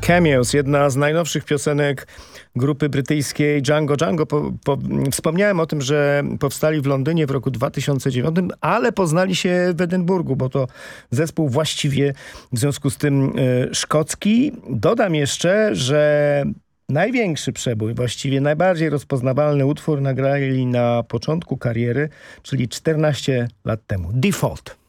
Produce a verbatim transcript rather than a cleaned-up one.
Cameos, jedna z najnowszych piosenek grupy brytyjskiej Django Django. Po, po, wspomniałem o tym, że powstali w Londynie w roku dwa tysiące dziewiątym, ale poznali się w Edynburgu, bo to zespół właściwie w związku z tym y, szkocki. Dodam jeszcze, że największy przebój, właściwie najbardziej rozpoznawalny utwór nagrali na początku kariery, czyli czternaście lat temu. Default.